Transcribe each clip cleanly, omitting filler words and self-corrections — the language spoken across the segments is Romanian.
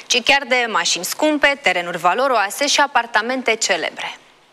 ci chiar de mașini scumpe, terenuri valoroase și apartamente celebre.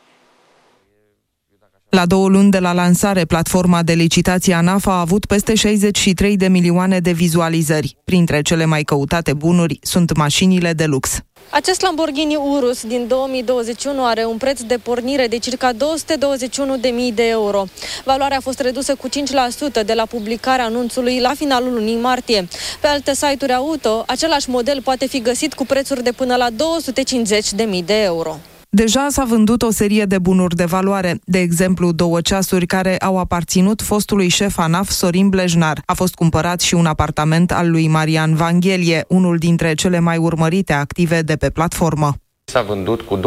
La 2 luni de la lansare, platforma de licitație ANAF a avut peste 63 de milioane de vizualizări. Printre cele mai căutate bunuri sunt mașinile de lux. Acest Lamborghini Urus din 2021 are un preț de pornire de circa 221.000 de euro. Valoarea a fost redusă cu 5% de la publicarea anunțului la finalul lunii martie. Pe alte site-uri auto, același model poate fi găsit cu prețuri de până la 250.000 de euro. Deja s-a vândut o serie de bunuri de valoare, de exemplu 2 ceasuri care au aparținut fostului șef ANAF Sorin Blejnar. A fost cumpărat și un apartament al lui Marian Vanghelie, unul dintre cele mai urmărite active de pe platformă. S-a vândut cu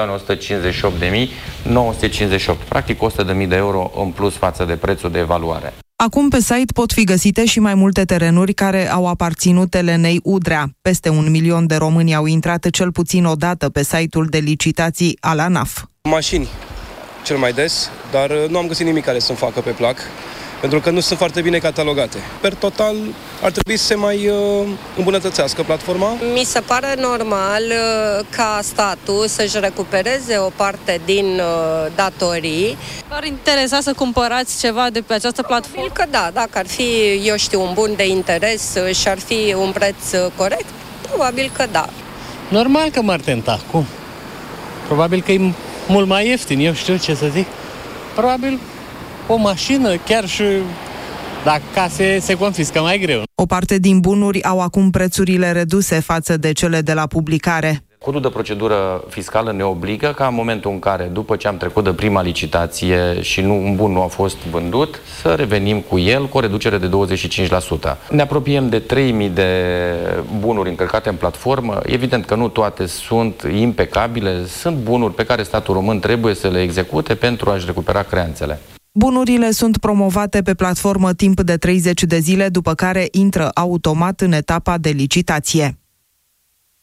2.158.958, practic 100.000 de euro în plus față de prețul de evaluare. Acum pe site pot fi găsite și mai multe terenuri care au aparținut Elenei Udrea. Peste 1 milion de români au intrat cel puțin o dată pe site-ul de licitații al ANAF. Mașini, cel mai des, dar nu am găsit nimic care să-mi facă pe plac, pentru că nu sunt foarte bine catalogate. Per total, ar trebui să se mai îmbunătățească platforma. Mi se pare normal ca statul să-și recupereze o parte din datorii. V-ar interesa să cumpărați ceva de pe această platformă? Că da, dacă ar fi, eu știu, un bun de interes și ar fi un preț corect, probabil că da. Normal că m-ar tenta. Cum? Probabil că e mult mai ieftin, eu știu ce să zic. Probabil o mașină, chiar și dacă case se confiscă mai greu. O parte din bunuri au acum prețurile reduse față de cele de la publicare. Codul de procedură fiscală ne obligă ca în momentul în care, după ce am trecut de prima licitație și un bun nu a fost vândut, să revenim cu el cu o reducere de 25%. Ne apropiem de 3.000 de bunuri încărcate în platformă. Evident că nu toate sunt impecabile, sunt bunuri pe care statul român trebuie să le execute pentru a-și recupera creanțele. Bunurile sunt promovate pe platformă timp de 30 de zile, după care intră automat în etapa de licitație.